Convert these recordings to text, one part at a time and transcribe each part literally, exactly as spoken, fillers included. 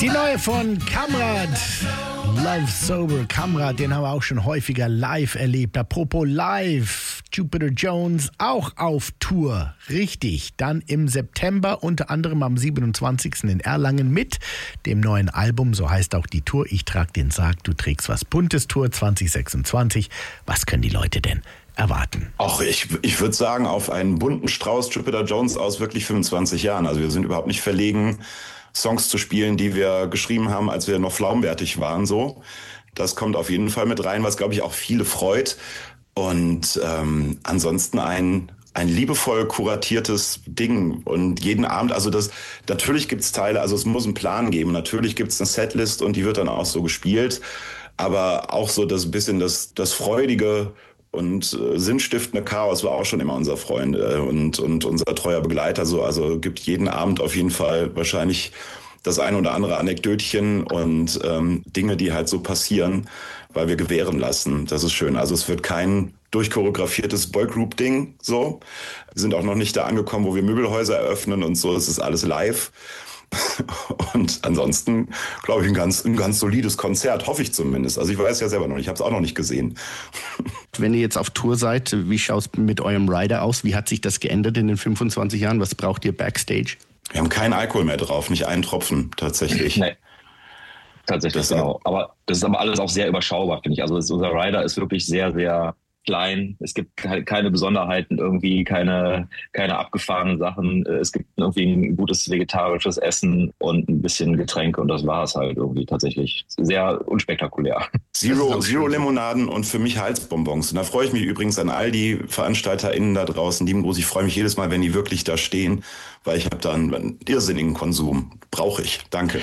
Die neue von Kamrat, Love Sober. Kamrat, den haben wir auch schon häufiger live erlebt. Apropos live, Jupiter Jones auch auf Tour. Richtig, dann im September, unter anderem am siebenundzwanzigsten in Erlangen mit dem neuen Album. So heißt auch die Tour. Ich trag den Sarg, du trägst was Buntes Tour zwanzig sechsundzwanzig. Was können die Leute denn erwarten? Ach, ich, ich würde sagen, auf einen bunten Strauß Jupiter Jones aus wirklich fünfundzwanzig Jahren. Also wir sind überhaupt nicht verlegen, Songs zu spielen, die wir geschrieben haben, als wir noch flaumwertig waren. So, das kommt auf jeden Fall mit rein, was, glaube ich, auch viele freut. Und ähm, ansonsten ein ein liebevoll kuratiertes Ding. Und jeden Abend, also das, natürlich gibt's Teile, also es muss einen Plan geben. Natürlich gibt's eine Setlist und die wird dann auch so gespielt. Aber auch so das bisschen das das freudige und äh, sinnstiftende Chaos war auch schon immer unser Freund äh, und und unser treuer Begleiter. So, also gibt jeden Abend auf jeden Fall wahrscheinlich das ein oder andere Anekdötchen und ähm, Dinge, die halt so passieren, weil wir gewähren lassen. Das ist schön. Also es wird kein durchchoreografiertes Boygroup-Ding. So, wir sind auch noch nicht da angekommen, wo wir Möbelhäuser eröffnen und so. Es ist alles live. Und ansonsten, glaube ich, ein ganz, ein ganz solides Konzert, hoffe ich zumindest. Also ich weiß ja selber noch nicht, ich habe es auch noch nicht gesehen. Wenn ihr jetzt auf Tour seid, wie schaut es mit eurem Rider aus? Wie hat sich das geändert in den fünfundzwanzig Jahren? Was braucht ihr Backstage? Wir haben keinen Alkohol mehr drauf, nicht einen Tropfen tatsächlich. Nee. Tatsächlich, das genau. Aber das ist aber alles auch sehr überschaubar, finde ich. Also das, unser Rider ist wirklich sehr, sehr klein. Es gibt halt keine Besonderheiten irgendwie, keine, keine abgefahrenen Sachen. Es gibt irgendwie ein gutes vegetarisches Essen und ein bisschen Getränke und das war es halt irgendwie tatsächlich. Sehr unspektakulär. Zero, Zero Limonaden und für mich Halsbonbons. Und da freue ich mich übrigens an all die VeranstalterInnen da draußen. Lieben Gruß, ich freue mich jedes Mal, wenn die wirklich da stehen, weil ich habe da einen, einen irrsinnigen Konsum. Brauche ich. Danke.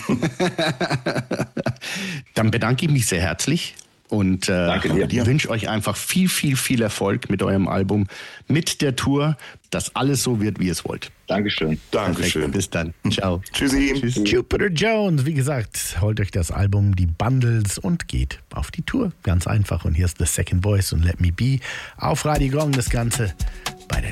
Dann bedanke ich mich sehr herzlich. Und äh, wünsche euch einfach viel, viel, viel Erfolg mit eurem Album, mit der Tour, dass alles so wird, wie ihr es wollt. Dankeschön. Dankeschön. Bis dann. Ciao. Tschüssi. Tschüss. Jupiter Jones, wie gesagt, holt euch das Album, die Bundles und geht auf die Tour. Ganz einfach. Und hier ist The Second Voice und Let Me Be. Auf Radio Gong das Ganze.